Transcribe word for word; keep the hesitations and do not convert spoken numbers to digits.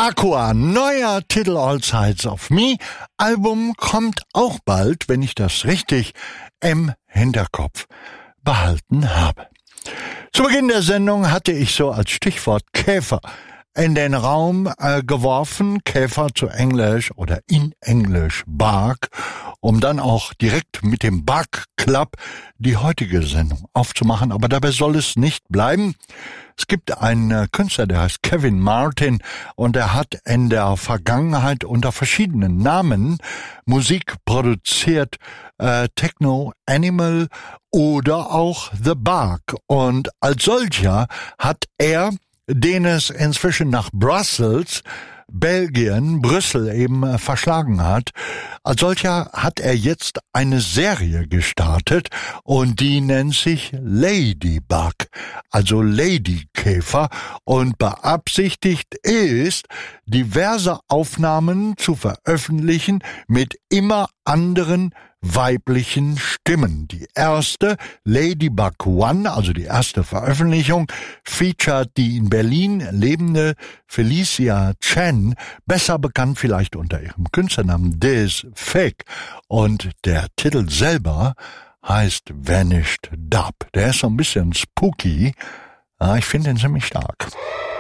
Aqua, neuer Titel All Sides of Me. Album kommt auch bald, wenn ich das richtig im Hinterkopf behalten habe. Zu Beginn der Sendung hatte ich so als Stichwort Käfer in den Raum äh, geworfen, Käfer zu Englisch oder in Englisch Bark, um dann auch direkt mit dem Bark Club die heutige Sendung aufzumachen. Aber dabei soll es nicht bleiben. Es gibt einen äh, Künstler, der heißt Kevin Martin, und er hat in der Vergangenheit unter verschiedenen Namen Musik produziert, äh, Techno, Animal oder auch The Bark. Und als solcher hat er, den es inzwischen nach Brussels, Belgien, Brüssel eben verschlagen hat. Als solcher hat er jetzt eine Serie gestartet und die nennt sich Ladybug, also Ladykäfer, und beabsichtigt ist, diverse Aufnahmen zu veröffentlichen mit immer anderen weiblichen Stimmen. Die erste, Ladybug One, also die erste Veröffentlichung, featured die in Berlin lebende Felicia Chen, besser bekannt vielleicht unter ihrem Künstlernamen This Fake. Und der Titel selber heißt Vanished Dub. Der ist so ein bisschen spooky. Ich finde ihn ziemlich stark.